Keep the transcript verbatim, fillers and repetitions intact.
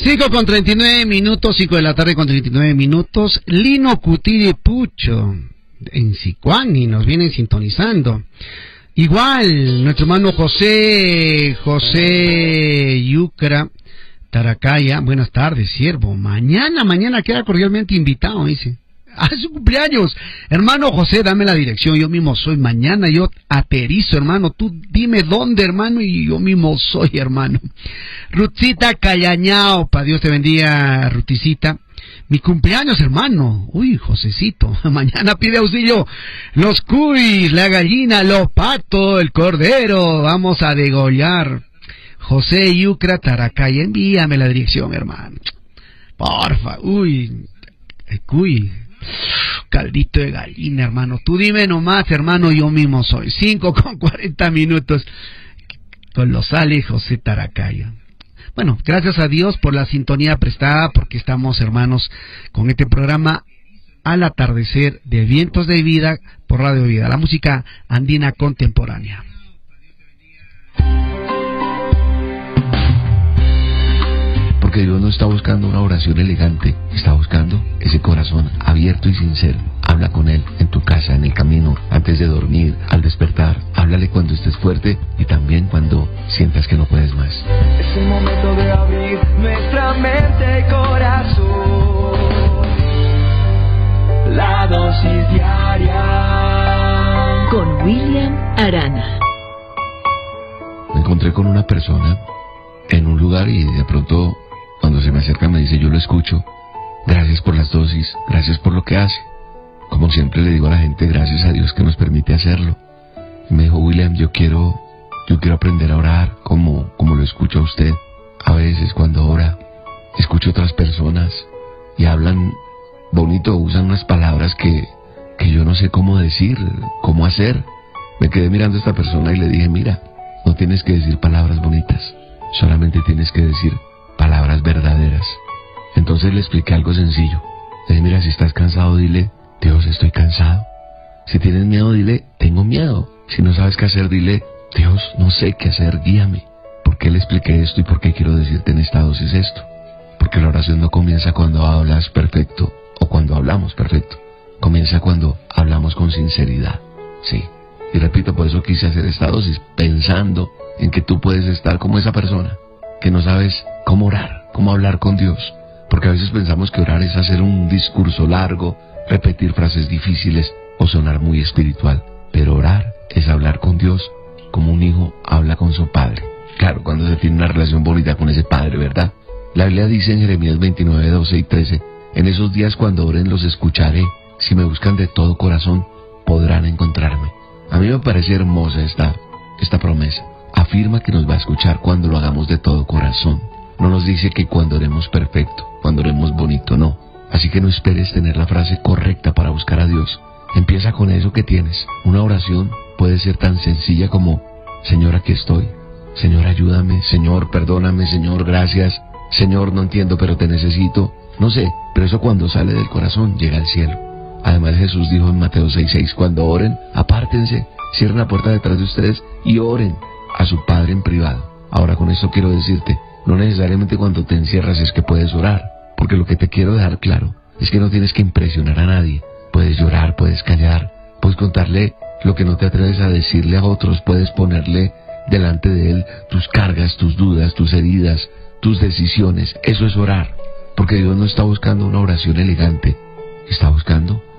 cinco con treinta y nueve minutos, cinco de la tarde con treinta y nueve minutos. Lino Cutiri Pucho, en Sicuani, nos vienen sintonizando. Igual, nuestro hermano José, José Yucra, Taracaya, buenas tardes, siervo. Mañana, mañana queda cordialmente invitado, dice. ¡Ah, su cumpleaños! Hermano José, dame la dirección, yo mismo soy. Mañana yo aterizo, hermano. Tú dime dónde, hermano, y yo mismo soy, hermano. Rutzita Callañao, pa' Dios te bendiga, Ruticita. Mi cumpleaños, hermano. Uy, Josecito, mañana pide auxilio. Los cuis, la gallina, los patos, el cordero. Vamos a degollar. José Yucra, Taracaya, envíame la dirección, hermano. Porfa, uy, el cuy. Caldito de gallina, hermano. Tú dime nomás, hermano, yo mismo soy. Cinco con cuarenta minutos. Con los sales, José Taracaya. Bueno, gracias a Dios por la sintonía prestada, porque estamos, hermanos, con este programa Al Atardecer de Vientos de Vida por Radio Vida, la música andina contemporánea. Porque Dios no está buscando una oración elegante, está buscando ese corazón abierto y sincero. Habla con Él en tu casa, en el camino, antes de dormir, al despertar. Háblale cuando estés fuerte y también cuando sientas que no puedes más. Es el momento de abrir nuestra mente y corazón. La dosis diaria con William Arana. Me encontré con una persona en un lugar y de pronto, cuando se me acerca, me dice: yo lo escucho, gracias por las dosis, gracias por lo que hace. Como siempre le digo a la gente, gracias a Dios que nos permite hacerlo. Y me dijo: William, yo quiero, yo quiero aprender a orar como, como lo escucho a usted. A veces cuando ora, escucho a otras personas y hablan bonito, usan unas palabras que, que yo no sé cómo decir, cómo hacer. Me quedé mirando a esta persona y le dije: mira, no tienes que decir palabras bonitas, solamente tienes que decir palabras verdaderas. Entonces le expliqué algo sencillo. Le dije: mira, si estás cansado, dile: Dios, estoy cansado. Si tienes miedo, dile: tengo miedo. Si no sabes qué hacer, dile: Dios, no sé qué hacer, guíame. ¿Por qué le expliqué esto y por qué quiero decirte en esta dosis esto? Porque la oración no comienza cuando hablas perfecto o cuando hablamos perfecto. Comienza cuando hablamos con sinceridad. Sí. Y repito, por eso quise hacer esta dosis, pensando en que tú puedes estar como esa persona que no sabes cómo orar, cómo hablar con Dios. Porque a veces pensamos que orar es hacer un discurso largo, repetir frases difíciles o sonar muy espiritual. Pero orar es hablar con Dios como un hijo habla con su padre. Claro, cuando se tiene una relación bonita con ese padre, ¿verdad? La Biblia dice en Jeremías veintinueve, doce y trece: en esos días cuando oren los escucharé, si me buscan de todo corazón podrán encontrarme. A mí me parece hermosa esta, esta promesa. Afirma que nos va a escuchar cuando lo hagamos de todo corazón. No nos dice que cuando oremos perfecto, cuando oremos bonito, no. Así que no esperes tener la frase correcta para buscar a Dios. Empieza con eso que tienes. Una oración puede ser tan sencilla como: Señor, aquí estoy. Señor, ayúdame. Señor, perdóname. Señor, gracias. Señor, no entiendo, pero te necesito. No sé, pero eso cuando sale del corazón llega al cielo. Además, Jesús dijo en Mateo seis seis: cuando oren, apártense, cierren la puerta detrás de ustedes y oren a su Padre en privado. Ahora, con esto quiero decirte, no necesariamente cuando te encierras es que puedes orar, porque lo que te quiero dejar claro es que no tienes que impresionar a nadie. Puedes llorar, puedes callar, puedes contarle lo que no te atreves a decirle a otros, puedes ponerle delante de él tus cargas, tus dudas, tus heridas, tus decisiones. Eso es orar, porque Dios no está buscando una oración elegante, está buscando